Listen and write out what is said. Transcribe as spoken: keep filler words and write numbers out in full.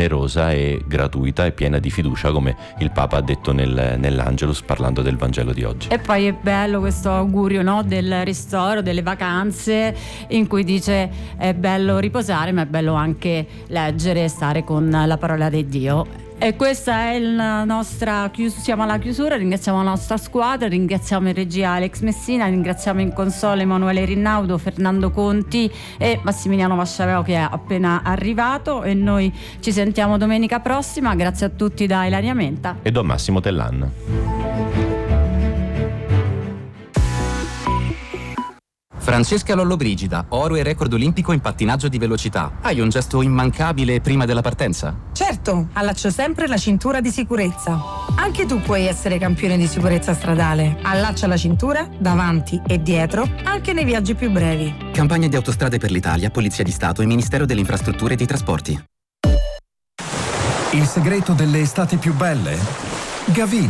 generosa e gratuita e piena di fiducia, come il Papa ha detto nel, nell'Angelus parlando del Vangelo di oggi. E poi è bello questo augurio, no, del ristoro, delle vacanze, in cui dice è bello riposare ma è bello anche leggere e stare con la parola di Dio. E questa è la nostra chiusura, siamo alla chiusura. Ringraziamo la nostra squadra, ringraziamo in regia Alex Messina, ringraziamo in console Emanuele Rinnaudo, Fernando Conti e Massimiliano Vasciaveo che è appena arrivato, e noi ci sentiamo domenica prossima. Grazie a tutti da Ilaria Menta e Don Massimo Tellan. Francesca Lollobrigida, oro e record olimpico in pattinaggio di velocità. Hai un gesto immancabile prima della partenza? Certo, allaccio sempre la cintura di sicurezza. Anche tu puoi essere campione di sicurezza stradale. Allaccia la cintura, davanti e dietro, anche nei viaggi più brevi. Campagna di Autostrade per l'Italia, Polizia di Stato e Ministero delle Infrastrutture e dei Trasporti. Il segreto delle estati più belle? Gavin.